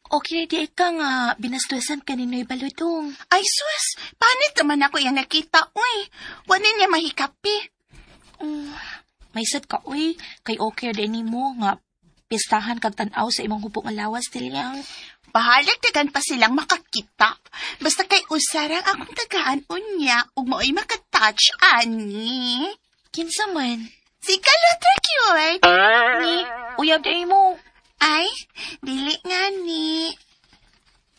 Okay, di ka nga, binastuasan ka ni Noy Baludong. Ay, sus, panit naman ako yung nakita, uy. Wala niya mahikapi. May sad ka, uy, kay okay din mo nga, pistahan kag tanaw sa imong hupong alawas, Tilyang. Bahalag tagan pa silang makakita. Basta kay usarang akong tagaan unya, ug mo'y makatouch, ani. Kinsa man? Si Kalotra Cute. Ni, uyab din mo. Ay, dili nga ni.